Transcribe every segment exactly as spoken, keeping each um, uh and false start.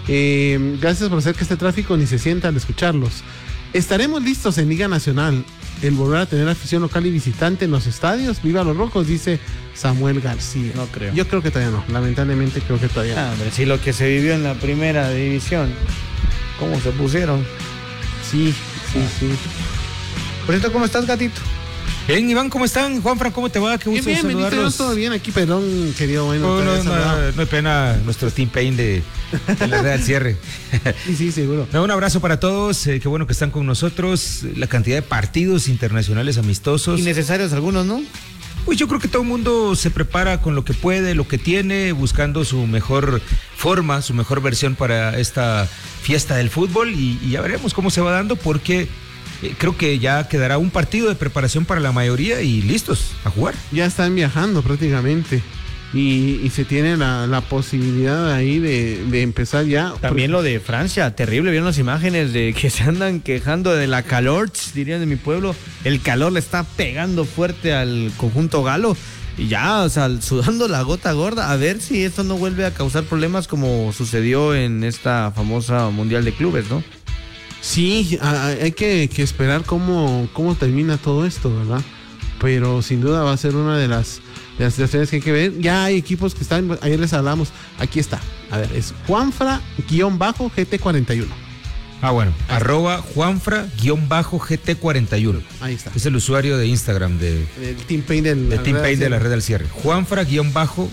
Eh, gracias por hacer que este tráfico ni se sienta al escucharlos. ¿Estaremos listos en Liga Nacional? El volver a tener afición local y visitante en los estadios. ¡Viva los rojos!, dice Samuel García. No creo. Yo creo que todavía no. Lamentablemente creo que todavía no. Ah, hombre, si lo que se vivió en la primera división, ¿cómo se pusieron? Sí, sí, sí. Por cierto, ¿cómo estás, gatito? Bien, Iván, ¿cómo están? Juanfran, ¿cómo te va? Qué gusto bien, bien, saludarlos. todo bien aquí, perdón, querido. Bueno, no, no, no, no hay pena, nuestro Team Pain de, de la red al cierre. Sí, sí, seguro. No, un abrazo para todos, eh, qué bueno que están con nosotros. La cantidad de partidos internacionales amistosos. Innecesarios algunos, ¿no? Pues yo creo que todo el mundo se prepara con lo que puede, lo que tiene, buscando su mejor forma, su mejor versión para esta fiesta del fútbol y, y ya veremos cómo se va dando porque... Eh, creo que ya quedará un partido de preparación para la mayoría y listos a jugar. Ya están viajando prácticamente y, y se tiene la, la posibilidad ahí de, de empezar ya. También lo de Francia, terrible, vieron las imágenes de que se andan quejando de la calor, dirían de mi pueblo, el calor le está pegando fuerte al conjunto galo y ya, o sea, sudando la gota gorda, a ver si esto no vuelve a causar problemas como sucedió en esta famosa Mundial de Clubes, ¿no? Sí, hay que, que esperar cómo, cómo termina todo esto, ¿verdad? Pero sin duda va a ser una de las, de las situaciones que hay que ver. Ya hay equipos que están, ayer les hablamos, aquí está. A ver, es Juanfra-G T cuarenta y uno. Ah, bueno, ahí arroba Juanfra-G T cuarenta y uno. Ahí está. Es el usuario de Instagram de, el Team Pain del, de, Team Pain de la red al cierre. Juanfra-G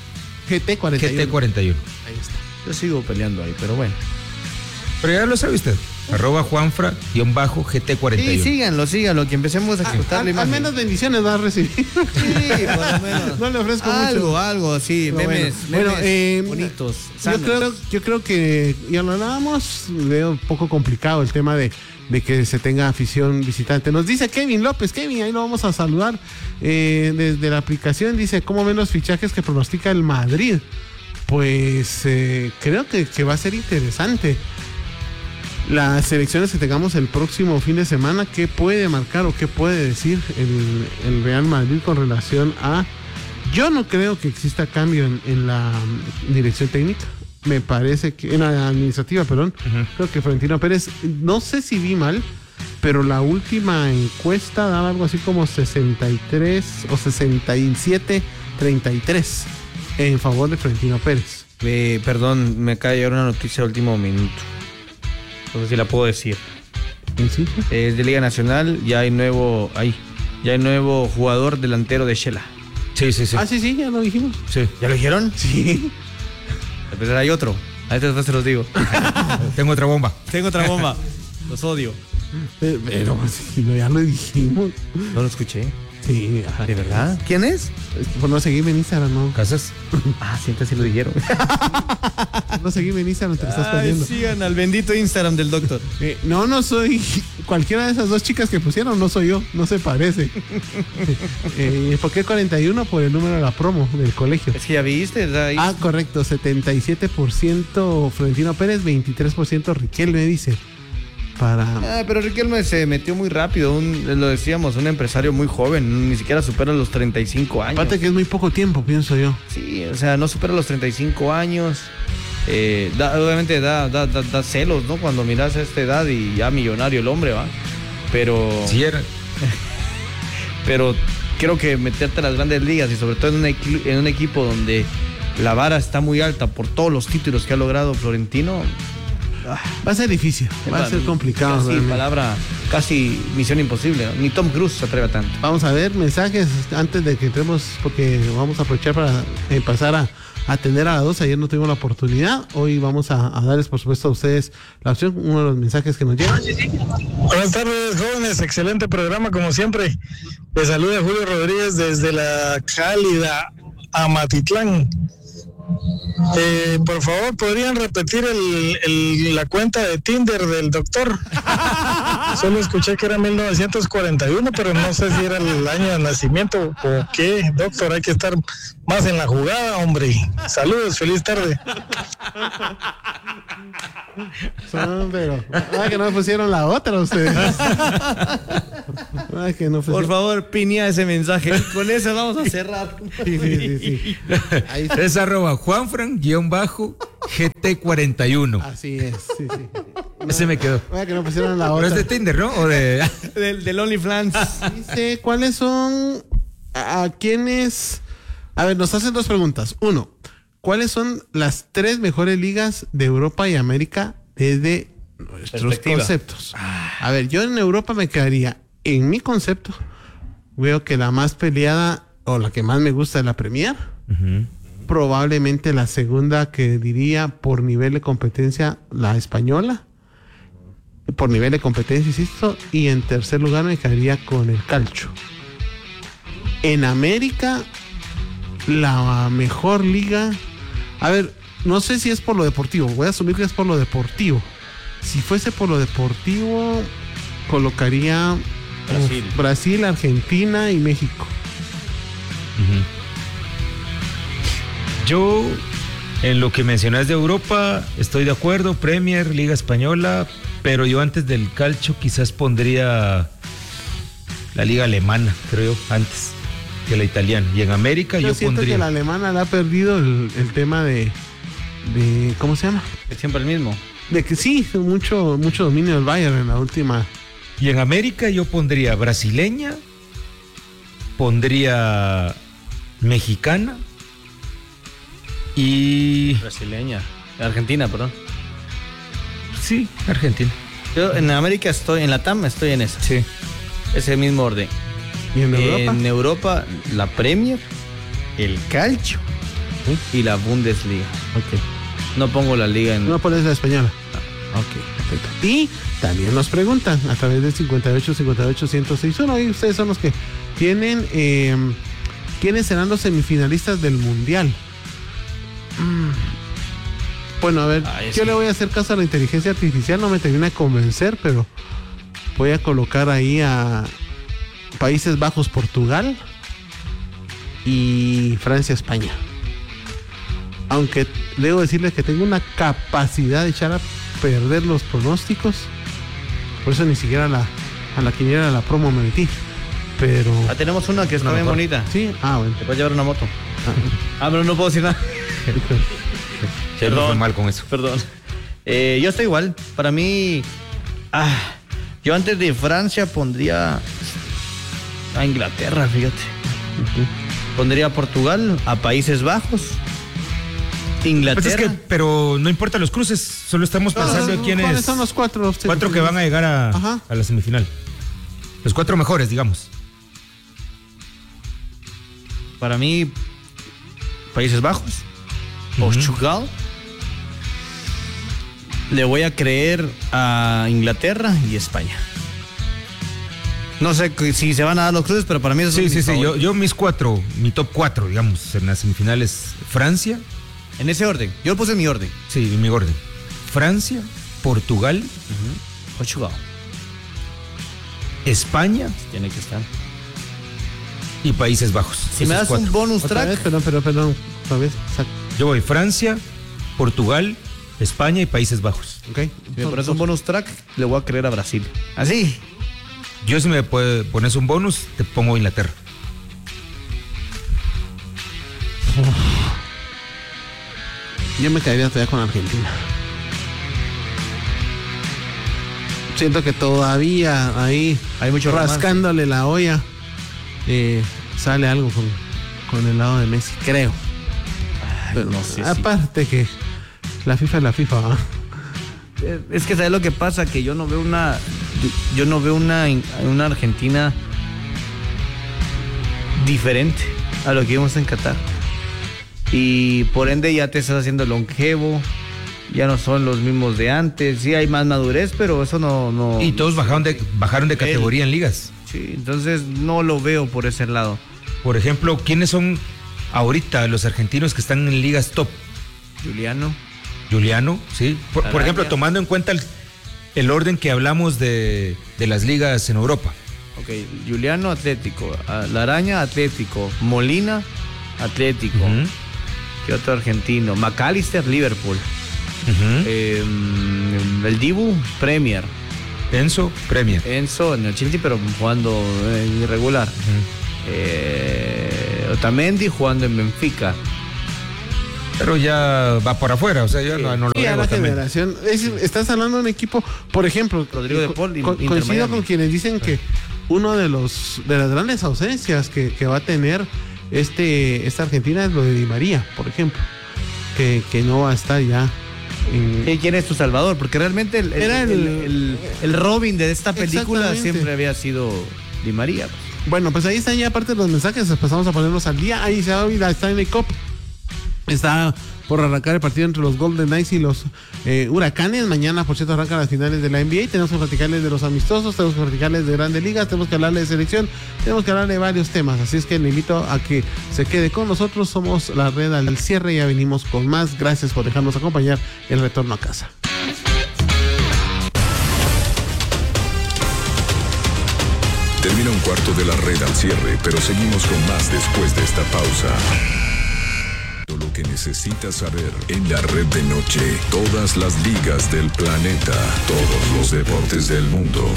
T cuarenta y uno. Ahí está. Yo sigo peleando ahí, pero bueno. Pero ya lo sabe usted. Arroba Juanfra-G T cuarenta y uno. Sí, síganlo, síganlo, que empecemos a explotar ah, la imagen. Al menos bendiciones va a recibir. Sí, por lo menos. No le ofrezco algo, mucho. Algo, algo, sí, Pero memes, bueno, memes bueno, eh, bonitos, yo creo, yo creo que ya lo hablábamos, veo un poco complicado el tema de, de que se tenga afición visitante. Nos dice Kevin López, Kevin, ahí lo vamos a saludar eh, desde la aplicación, dice, ¿cómo ven los fichajes que pronostica el Madrid? Pues eh, creo que, que va a ser interesante. Las elecciones que tengamos el próximo fin de semana, ¿qué puede marcar o qué puede decir el, el Real Madrid con relación a... Yo no creo que exista cambio en, en la dirección técnica. Me parece que... En la administrativa, perdón. Uh-huh. Creo que Florentino Pérez... No sé si vi mal, pero la última encuesta daba algo así como sesenta y tres o sesenta y siete treinta y tres en favor de Florentino Pérez. Eh, perdón, me cae ahora una noticia de último minuto. No sé si la puedo decir. ¿Sí? Es de Liga Nacional, ya hay nuevo, ahí, ya hay nuevo jugador delantero de Shela. Sí, sí, sí. Ah, sí, sí, ya lo dijimos. Sí. ¿Ya lo dijeron? Sí. A pesar hay otro. A este después se los digo. Tengo otra bomba. Tengo otra bomba. Los odio. Pero, pero sí, ya lo dijimos. No lo escuché. Sí, ajá. ¿De verdad? ¿Quién es? Por no seguirme en Instagram, ¿no? ¿Casas? Ah, siempre sí lo dijeron. No seguirme en Instagram, te lo estás Ay, perdiendo. sigan al bendito Instagram del doctor. Eh, no, no soy cualquiera de esas dos chicas que pusieron, no soy yo, no se parece. eh, ¿Por qué cuarenta y uno? Por el número de la promo del colegio. Es que ya viste, ahí. Ah, correcto, setenta y siete por ciento Florentino Pérez, veintitrés por ciento Riquelme, dice. Para... Ah, pero Riquelme se metió muy rápido, un, lo decíamos, un empresario muy joven, ni siquiera supera los treinta y cinco años. Aparte que es muy poco tiempo, pienso yo. Sí, o sea, no supera los treinta y cinco años. Eh, da, obviamente da, da, da, da celos, ¿no? Cuando miras a esta edad y ya millonario el hombre, ¿va? Pero... Sí era. Pero creo que meterte a las grandes ligas y sobre todo en un, equi- en un equipo donde la vara está muy alta por todos los títulos que ha logrado Florentino... Va a ser difícil, va a ser complicado. Casi realmente. palabra, casi misión imposible, ¿no? Ni Tom Cruise se atreve a tanto. Vamos a ver mensajes antes de que entremos, porque vamos a aprovechar para eh, pasar a atender a las dos. Ayer no tuvimos la oportunidad, hoy vamos a, a darles por supuesto a ustedes la opción, uno de los mensajes que nos llegan. Buenas tardes, jóvenes, excelente programa como siempre. Les saluda Julio Rodríguez desde la cálida Amatitlán. Eh, por favor, ¿podrían repetir el, el, la cuenta de Tinder del doctor? Solo escuché que era mil novecientos cuarenta y uno, pero no sé si era el año de nacimiento o qué. Doctor, hay que estar más en la jugada, hombre. Saludos, feliz tarde. Son, pero, ah, que no me pusieron la otra ustedes. Ah, que no Por favor, pinea ese mensaje. Con eso vamos a cerrar. Sí, sí, sí, sí. Ahí es arroba Juanfran, guión bajo, G T cuarenta y uno. Así es, sí, sí. Ese me quedó. Vaya que no pusieron la Pero otra. es de Tinder, ¿no? O de... Del, del OnlyFans. Dice, ¿cuáles son a, a quiénes? A ver, nos hacen dos preguntas. Uno, ¿cuáles son las tres mejores ligas de Europa y América desde nuestros Perspectiva. conceptos? A ver, yo en Europa me quedaría, en mi concepto, veo que la más peleada o la que más me gusta es la Premier. Uh-huh. Probablemente la segunda que diría por nivel de competencia, la española. Por nivel de competencia, insisto. Y en tercer lugar me quedaría con el calcio. En América, la mejor liga. A ver, no sé si es por lo deportivo. Voy a asumir que es por lo deportivo. Si fuese por lo deportivo, colocaría Brasil. uf, Brasil, Argentina y México. Uh-huh. Yo, en lo que mencionas de Europa, estoy de acuerdo. Premier, Liga Española. Pero yo antes del calcio quizás pondría la liga alemana, creo yo, antes que la italiana. Y en América Yo, yo, siento pondría... que la alemana le ha perdido el, el tema de, de... ¿Cómo se llama? Es siempre el mismo. De que sí, mucho, mucho dominio del Bayern en la última. Y en América yo pondría brasileña, pondría mexicana y... Brasileña. Argentina, perdón. Sí, Argentina. Yo en América estoy, en la T A M estoy en esa. Sí. Ese mismo orden. ¿Y en Europa? En Europa, la Premier, el calcio ¿Sí? y la Bundesliga. Ok. No pongo la liga en... No pones la española. Ok, perfecto. Y también nos preguntan a través del cincuenta y ocho, cincuenta y ocho, ciento seis uno. Y ustedes son los que tienen... Eh, ¿quiénes serán los semifinalistas del Mundial? Mm. Bueno, a ver, Ay, yo sí. le voy a hacer caso a la inteligencia artificial. No me termina de convencer, pero voy a colocar ahí a Países Bajos, Portugal y Francia, España. Aunque debo decirles que tengo una capacidad de echar a perder los pronósticos. Por eso ni siquiera a la, a la quiniela, a la promo me metí. Pero... Ah, tenemos una que está Una bien mejor. bonita. Sí, ah, bueno. Te puedes llevar una moto. Ah, Ah, pero no puedo decir nada. Sí, me fue mal con eso. Perdón. Eh, yo estoy igual. Para mí... Ah, yo antes de Francia pondría a Inglaterra, fíjate. Pondría a Portugal, a Países Bajos, Inglaterra. Pues es que, pero no importa los cruces, solo estamos pensando en quiénes... ¿Cuáles son los cuatro? Cuatro que van a llegar a, Ajá. a la semifinal. Los cuatro mejores, digamos. Para mí, Países Bajos, Ujú. Portugal. Le voy a creer a Inglaterra y España. No sé que- si se van a dar los cruces, pero para mí eso Sí, es sí, sí. Yo, yo mis cuatro, mi top cuatro, digamos, en las semifinales, Francia, En ese orden. Yo puse mi orden. sí, en mi orden. Francia, Portugal, Portugal. España Tiene que estar. y Países Bajos. Si me Esos das cuatro. un bonus Otra track, vez, perdón, perdón, perdón. Otra vez. Exacto. Yo voy Francia, Portugal, España y Países Bajos. Ok. si me pones un bonus track, le voy a creer a Brasil. Así. Yo si me puede- pones un bonus, te pongo Inglaterra. Yo me quedaría todavía con Argentina. Siento que todavía ahí Hay mucho romance. rascándole la olla eh, sale algo con, con el lado de Messi, creo. Pero no sé si- aparte que la FIFA es la FIFA, ¿va? Eh, Es que sabes lo que pasa, que yo no veo una, yo no veo una, una Argentina diferente a lo que vimos en Qatar. Y por ende ya te estás haciendo longevo, ya no son los mismos de antes, sí hay más madurez, pero eso no... no Y todos bajaron de, bajaron de categoría en ligas. Sí, entonces no lo veo por ese lado. Por ejemplo, ¿quiénes son ahorita los argentinos que están en ligas top? Juliano. Juliano, sí. Por, por Araya. ejemplo, tomando en cuenta el, el orden que hablamos de, de las ligas en Europa. Ok, Juliano Atlético, a- La Araña Atlético, Molina Atlético. Ujú, ¿Qué otro argentino? McAllister Liverpool. ujú. Eh, el Dibu Premier. Enzo, Premier. Enzo en el Chelsea, pero jugando en irregular. Ujú. Eh, Otamendi jugando en Benfica. pero ya va por afuera, o sea, yo sí. no, no lo sí, veo la también. generación. Es, estás hablando de un equipo, por ejemplo, Rodrigo de Paul, co- Inter coincido Miami. con quienes dicen que uno de los de las grandes ausencias que, que va a tener este esta Argentina es lo de Di María, por ejemplo, que, que no va a estar ya. En... ¿Quién es tu salvador? Porque realmente el, el, Era el- el, el- el Robin de esta película Exactamente. siempre había sido Di María. Bueno, pues ahí están ya parte de los mensajes, empezamos a ponerlos al día. Ahí se va a abrir la Stanley Cup. Está por arrancar el partido entre los Golden Knights y los eh, Huracanes. Mañana, por cierto, arrancan las finales de la N B A. Tenemos que platicarles de los amistosos, tenemos que platicarles de grandes ligas, tenemos que hablarles de selección, tenemos que hablar de varios temas. Así es que le invito a que se quede con nosotros. Somos la red al cierre, ya venimos con más. Gracias por dejarnos acompañar el retorno a casa. Termina un cuarto de la red al cierre, pero seguimos con más después de esta pausa. Lo que necesitas saber en la red de noche, todas las ligas del planeta, todos los deportes del mundo.